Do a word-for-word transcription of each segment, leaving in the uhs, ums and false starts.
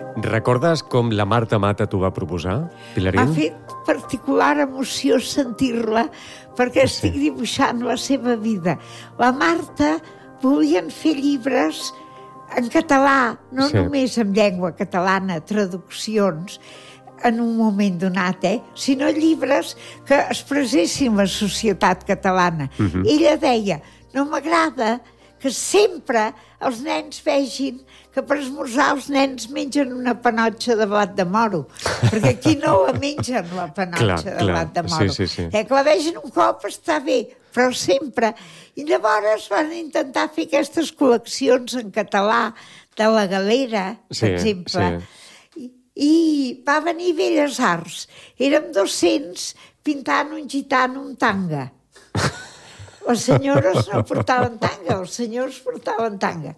Recordes com la Marta Mata t'ho va proposar, Pilarín? M'ha fet particular emoció sentir-la, perquè Sí. estic dibuixant la seva vida. La Marta volien fer llibres en català, no Sí. només en llengua catalana, traduccions, en un moment donat, eh? sinó llibres que expressessin la societat catalana. Mhm. Ella deia, no m'agrada que sempre els nens vegin que per esmorzar els nens mengen una panotxa de blat de moro, perquè aquí no la mengen, la panotxa Clar, de clar. blat de moro. Sí, sí, sí. Eh, que la vegin un cop està bé, però sempre. I llavors van intentar fer aquestes col·leccions en català de la Galera, per Sí, exemple, sí. I, i va venir Belles Arts. Érem dos-cents pintant un gitano un tanga. Les senyores no portaven tanga, els senyors portaven tanga.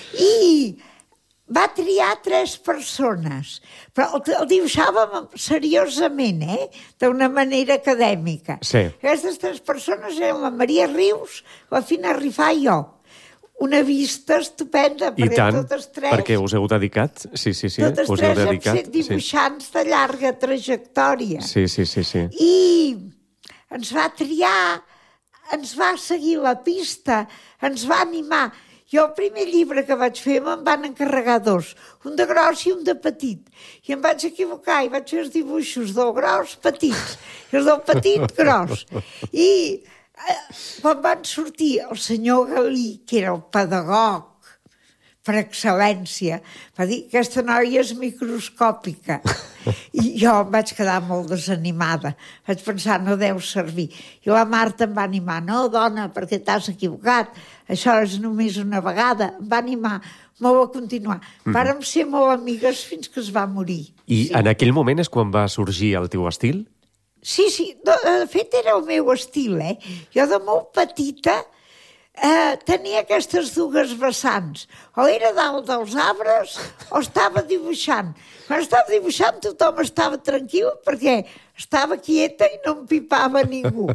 I va triar tres persones, però el, el dibuixàvem seriosament, eh? D'una manera acadèmica. Sí. Aquestes tres persones eren la Maria Rius, la Fina Rifà i jo. Una vista estupenda, I perquè tant, totes tres... perquè us heu dedicat. Sí, sí, sí. Totes us heu tres hem dedicat. set dibuixants de llarga trajectòria. Sí, sí, sí, sí. I ens va triar, ens va seguir la pista, ens va animar. Jo el primer llibre que vaig fer me'n van encarregar dos, un de gros i un de petit. I em vaig equivocar i vaig fer els dibuixos del gros petits i els del petit gros. I eh, quan van sortir el senyor Galí, que era el pedagog per excel·lència, va dir que aquesta noia és microscòpica. I jo em vaig quedar molt desanimada. Vaig pensar, no deu servir. I la Marta em va animar, no, dona, perquè t'has equivocat, això és només una vegada. Em va animar molt a continuar. Mm-hmm. Vàrem ser molt amigues fins que es va morir. I sí. en aquell moment és quan va sorgir el teu estil? Sí, sí, de, de fet era el meu estil, eh? Jo de molt petita eh, tenia aquestes dues vessants. O era dalt dels arbres o estava dibuixant. Quan estava dibuixant tothom estava tranquil perquè estava quieta i no em pipava ningú.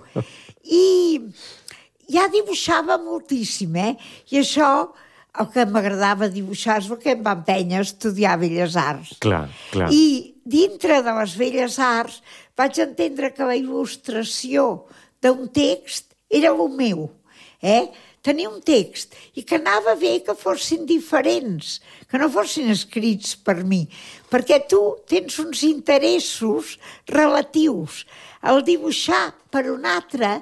I ja dibuixava moltíssim, eh? I això, el que m'agradava dibuixar és el que em va empènyer a estudiar Belles Arts. Clar, clar. I dintre de les Belles Arts vaig entendre que la il·lustració d'un text era el meu, eh? Tenir un text i que anava bé que fossin diferents, que no fossin escrits per mi, perquè tu tens uns interessos relatius. Al dibuixar per un altre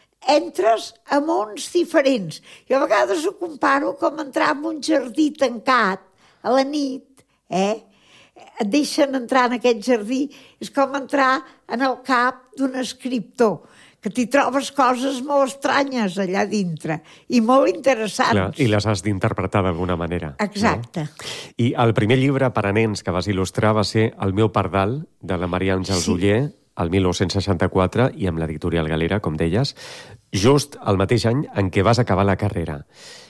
entres a mons diferents. Jo a vegades ho comparo com entrar en un jardí tancat a la nit, eh? Et deixen entrar en aquest jardí, és com entrar en el cap d'un escriptor, que t'hi trobes coses molt estranyes allà dintre, i molt interessants. Clar, i les has d'interpretar d'alguna manera. Exacte. No? I el primer llibre per a nens que vas il·lustrar va ser El meu pardal, de la Maria Àngels Sí. Oller, el mil nou-cents seixanta-quatre, i amb l'editorial Galera, com deies, just el mateix any en què vas acabar la carrera.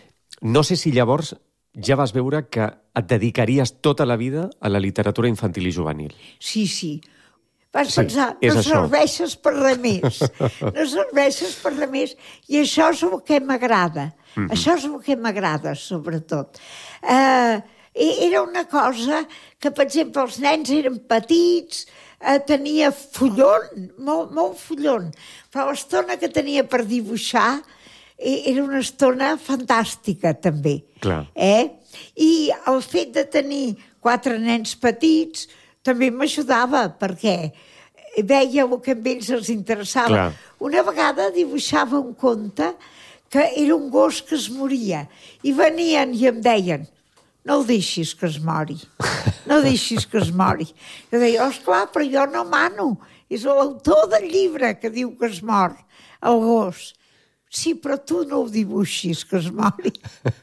No sé si llavors ja vas veure que et dedicaries tota la vida a la literatura infantil i juvenil. Sí, sí. Vas Sí, pensar, és no això. serveixes per res més. No serveixes per res més. I això és el que m'agrada. Mm-hmm. Això és el que m'agrada, sobretot. Uh, era una cosa que, per exemple, els nens eren petits, uh, tenia fullon, molt, molt fullon, però l'estona que tenia per dibuixar era una estona fantàstica, també. Clar. Eh? I el fet de tenir quatre nens petits també m'ajudava, perquè veia el que a ells els interessava. Clar. Una vegada dibuixava un conte que era un gos que es moria, i venien i em deien, no el deixis que es mori, no deixis que es mori. Jo deia, oh, esclar, però jo no mano, és l'autor del llibre que diu que es mor, el gos. Sí, però tu no ho dibuixis, que es mori.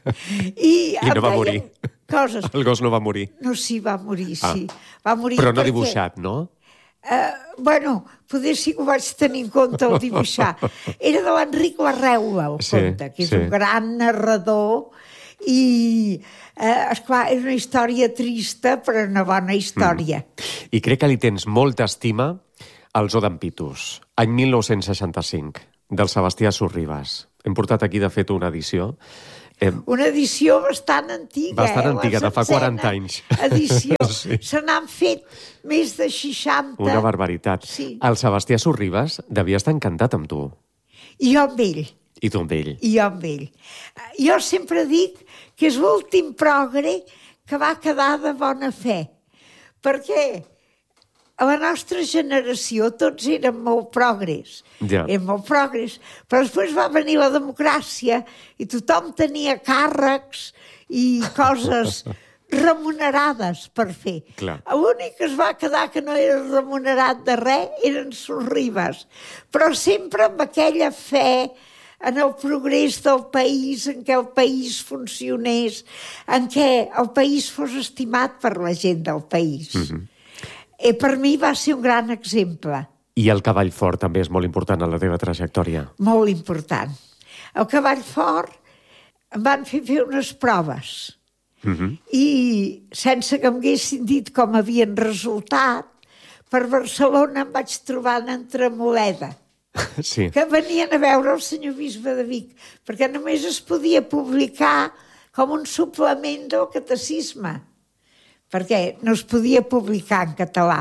I, I no va morir. Coses. El gos no va morir. No, sí, va morir, Ah. sí. Va morir Però no perquè, dibuixat, no? Uh, bueno, poder sí que ho vaig tenir en compte el dibuixar. Era de l'Enric Larreula, el Sí, conte, que és sí. un gran narrador i, uh, esclar, és una història trista, però una bona història. Mm. I crec que li tens molta estima al Zoo d'en Pitus, any mil nou-cents seixanta-cinc, del Sebastià Sorribas. Hem portat aquí, de fet, una edició. Eh, Una edició bastant antiga. Bastant eh? antiga, de fa quaranta anys. Edició. Sí. Se n'han fet més de seixanta. Una barbaritat. Sí. El Sebastià Sorribas devia estar encantat amb tu. I jo amb ell. I tu amb ell. I jo amb ell. Jo sempre dic que és l'últim progre que va quedar de bona fe. Perquè a la nostra generació tots érem molt progres. Ja. Érem molt progres. Però després va venir la democràcia i tothom tenia càrrecs i coses remunerades per fer. Clar. L'únic que es va quedar que no era remunerat de res eren Sorribas. Però sempre amb aquella fe en el progrés del país, en què el país funcionés, en què el país fos estimat per la gent del país. Mm-hmm. I per mi va ser un gran exemple. I el cavall fort també és molt important en la teva trajectòria. Molt important. El cavall fort em van fer fer unes proves. Mm-hmm. I sense que m'haguessin dit com havien resultat, per Barcelona em vaig trobar en Entremoleda. Sí. Que venien a veure el senyor bisbe de Vic, perquè només es podia publicar com un suplement del catecisme, perquè no es podia publicar en català.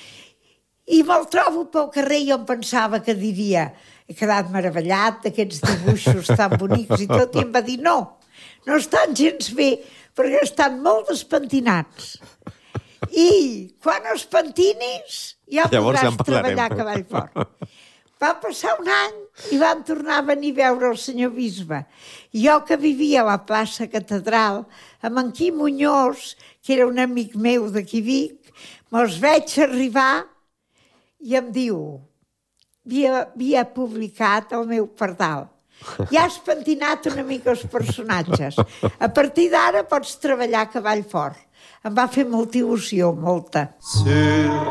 I me'l trobo pel carrer i jo em pensava que diria he quedat meravellat d'aquests dibuixos tan bonics i tot, i em va dir no, no estan gens bé, perquè estan molt despentinats. I quan els pentinis ja podràs treballar a cavall fort. Va passar un any i van tornar a venir a veure el senyor bisbe. Jo, que vivia a la plaça Catedral, amb en Quim Muñoz, que era un amic meu d'aquí Vic, me'ls veig arribar i em diu, havia, havia publicat el meu pardal. Ja has pentinat una mica els personatges. A partir d'ara pots treballar a cavall fort. Em va fer molta il·lusió, molta. Sí.